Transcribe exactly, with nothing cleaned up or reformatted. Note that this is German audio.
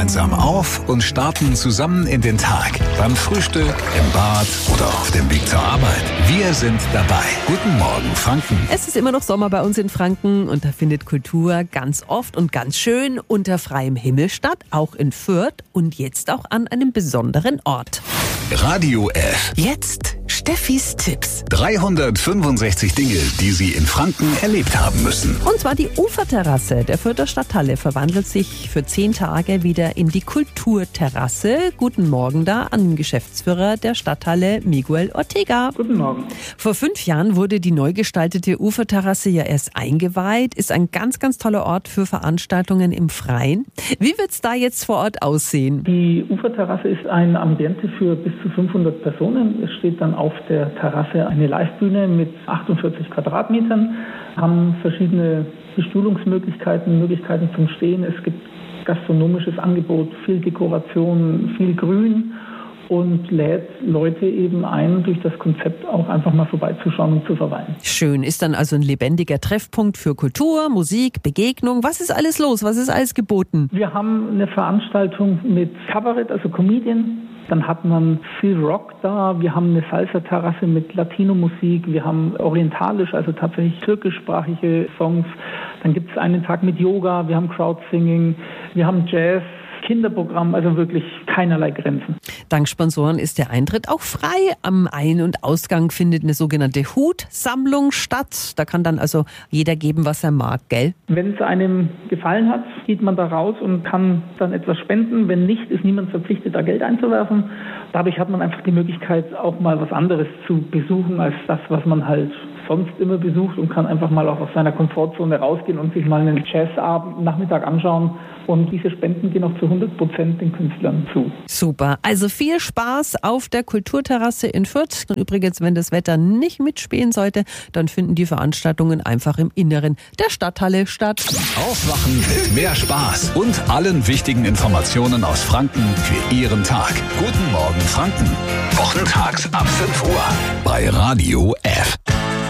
gemeinsam auf und starten zusammen in den Tag. Beim Frühstück, im Bad oder auf dem Weg zur Arbeit. Wir sind dabei. Guten Morgen, Franken. Es ist immer noch Sommer bei uns in Franken und da findet Kultur ganz oft und ganz schön unter freiem Himmel statt, auch in Fürth und jetzt auch an einem besonderen Ort. Radio F. Jetzt Steffis Tipps. dreihundertfünfundsechzig Dinge, die Sie in Franken erlebt haben müssen. Und zwar die Uferterrasse der Fürther Stadthalle verwandelt sich für zehn Tage wieder in die Kulturterrasse. Guten Morgen da an den Geschäftsführer der Stadthalle, Miguel Ortega. Guten Morgen. Vor fünf Jahren wurde die neu gestaltete Uferterrasse ja erst eingeweiht. Ist ein ganz, ganz toller Ort für Veranstaltungen im Freien. Wie wird es da jetzt vor Ort aussehen? Die Uferterrasse ist ein Ambiente für bis zu fünfhundert Personen. Es steht dann auf der Terrasse eine Livebühne mit achtundvierzig Quadratmetern, haben verschiedene Bestuhlungsmöglichkeiten, Möglichkeiten zum Stehen. Es gibt gastronomisches Angebot, viel Dekoration, viel Grün und lädt Leute eben ein, durch das Konzept auch einfach mal vorbeizuschauen und zu verweilen. Schön, ist dann also ein lebendiger Treffpunkt für Kultur, Musik, Begegnung. Was ist alles los? Was ist alles geboten? Wir haben eine Veranstaltung mit Kabarett, also Comedian. Dann hat man viel Rock da. Wir haben eine Salsa-Terrasse mit Latino-Musik. Wir haben orientalisch, also tatsächlich türkischsprachige Songs. Dann gibt es einen Tag mit Yoga. Wir haben Crowdsinging. Wir haben Jazz. Kinderprogramm, also wirklich keinerlei Grenzen. Dank Sponsoren ist der Eintritt auch frei. Am Ein- und Ausgang findet eine sogenannte Hutsammlung statt. Da kann dann also jeder geben, was er mag, gell? Wenn es einem gefallen hat, geht man da raus und kann dann etwas spenden. Wenn nicht, ist niemand verpflichtet, da Geld einzuwerfen. Dadurch hat man einfach die Möglichkeit, auch mal was anderes zu besuchen, als das, was man halt sonst immer besucht und kann einfach mal auch aus seiner Komfortzone rausgehen und sich mal einen Jazzabend Nachmittag anschauen. Und diese Spenden gehen auch zu hundert Prozent den Künstlern zu. Super. Also viel Spaß auf der Kulturterrasse in Fürth. Und übrigens, wenn das Wetter nicht mitspielen sollte, dann finden die Veranstaltungen einfach im Inneren der Stadthalle statt. Aufwachen mit mehr Spaß und allen wichtigen Informationen aus Franken für Ihren Tag. Guten Morgen, Franken. Wochentags ab fünf Uhr bei Radio F.